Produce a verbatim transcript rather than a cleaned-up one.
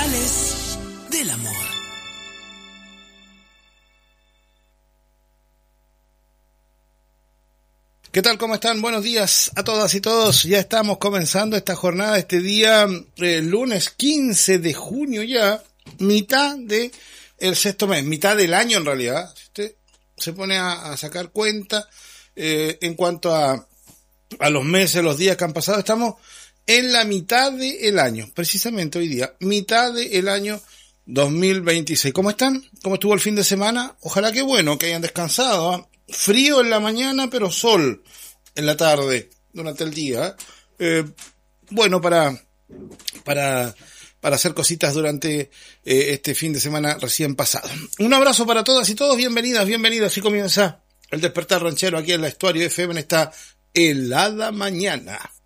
Señales del amor. ¿Qué tal? ¿Cómo están? Buenos días a todas y todos. Ya estamos comenzando esta jornada, este día, eh, lunes quince de junio ya, mitad de el sexto mes, mitad del año en realidad. Si usted se pone a, a sacar cuenta eh, en cuanto a, a los meses, los días que han pasado, estamos en la mitad del año, precisamente hoy día, mitad del año dos mil veintiséis. ¿Cómo están? ¿Cómo estuvo el fin de semana? Ojalá que bueno, que hayan descansado, ¿eh? Frío en la mañana, pero sol en la tarde, durante el día. Eh, bueno, para, para, para hacer cositas durante eh, este fin de semana recién pasado. Un abrazo para todas y todos, bienvenidas, bienvenidos. Así comienza el Despertar Ranchero aquí en la Estuario F M en esta helada mañana.